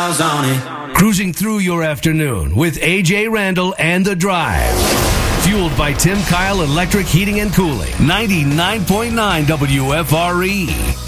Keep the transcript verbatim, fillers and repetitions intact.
miles on it. Cruising through your afternoon with A J Randall and The Drive. Fueled by Tim Kyle Electric Heating and Cooling. ninety-nine point nine W F R E.